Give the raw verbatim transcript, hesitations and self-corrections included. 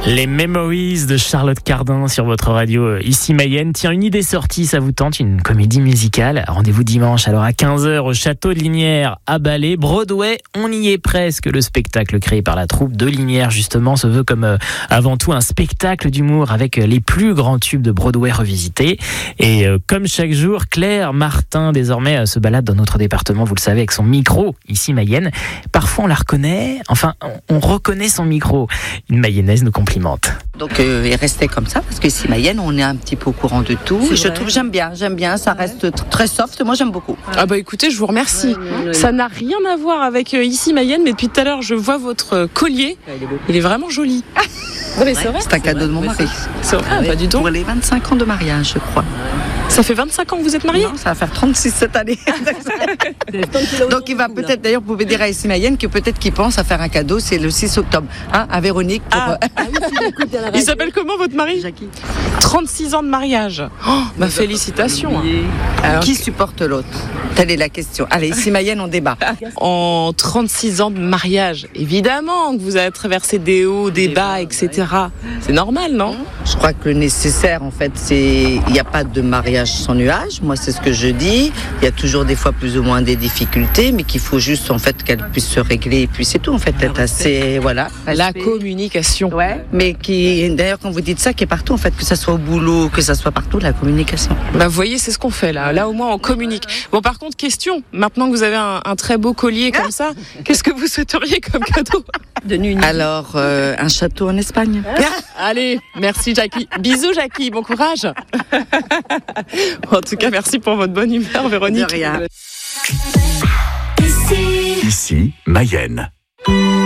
Les Memories de Charlotte Cardin sur votre radio ici Mayenne. Tiens, une idée sortie, ça vous tente, une comédie musicale. Rendez-vous dimanche alors à quinze heures au Château de Lignières à Ballay. Broadway, on y est presque. Le spectacle créé par la troupe de Lignières justement se veut comme euh, avant tout un spectacle d'humour avec les plus grands tubes de Broadway revisités. Et euh, comme chaque jour, Claire Martin désormais euh, se balade dans notre département, vous le savez, avec son micro ici Mayenne. Parfois on la reconnaît, enfin on, on reconnaît son micro. Une Mayonnaise nous complimente. Donc euh, et rester comme ça parce qu'ici Mayenne on est un petit peu au courant de tout. C'est je vrai. trouve j'aime bien, j'aime bien, ça reste t- très soft. Moi j'aime beaucoup. Ah bah écoutez, je vous remercie. Ouais, ouais. Ça n'a rien à voir avec euh, ici Mayenne, mais depuis tout à l'heure je vois votre euh, collier. Il est vraiment joli. Non mais c'est vrai. C'est un cadeau de mon mari. C'est vrai, Ah oui, bah dis donc. Pour les vingt-cinq ans de mariage, je crois. Ça fait vingt-cinq ans que vous êtes mariés ? Non, ça va faire trente-six cette année. Donc il va peut-être, d'ailleurs, vous pouvez dire à ici Mayenne que peut-être qu'il pense à faire un cadeau, c'est le six octobre, hein, à Véronique. Pour, Ah. euh, Il s'appelle comment votre mari ? Jackie. trente-six ans de mariage. Oh, bah félicitations. Alors, Qui supporte l'autre ? Telle est la question. Allez, ici Mayenne, on débat. en trente-six ans de mariage, évidemment que vous avez traversé des hauts, des bas, et cetera. C'est normal, non ? Je crois que le nécessaire, en fait, c'est il n'y a pas de mariage sans nuage. Moi, c'est ce que je dis. Il y a toujours des fois plus ou moins des difficultés, mais qu'il faut juste, en fait, qu'elles puissent se régler. Et puis c'est tout, en fait, être assez, voilà. La respect. communication. Ouais. Mais qui, d'ailleurs, quand vous dites ça, qui est partout, en fait, que ça soit au boulot, que ça soit partout, la communication. Bah, vous voyez, c'est ce qu'on fait là. Là, au moins, on communique. Bon, par contre, question. Maintenant que vous avez un, un très beau collier comme ça, qu'est-ce que vous souhaiteriez comme cadeau ? Alors, euh, un château en Espagne. Allez, merci Jackie. Bisous Jackie, bon courage. En tout cas, merci pour votre bonne humeur, Véronique. De rien. Ici Mayenne.